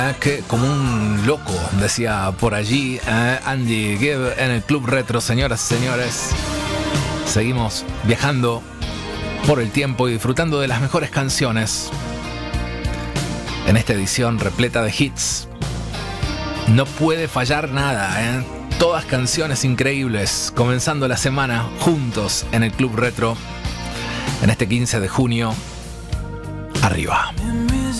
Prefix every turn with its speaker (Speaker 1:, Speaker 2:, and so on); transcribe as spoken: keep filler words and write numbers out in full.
Speaker 1: Que como un loco, decía por allí eh, Andy Gibb en el Club Retro. Señoras y señores, seguimos viajando por el tiempo y disfrutando de las mejores canciones en esta edición repleta de hits. No puede fallar nada, ¿eh? Todas canciones increíbles, comenzando la semana juntos en el Club Retro en este quince de junio. Arriba.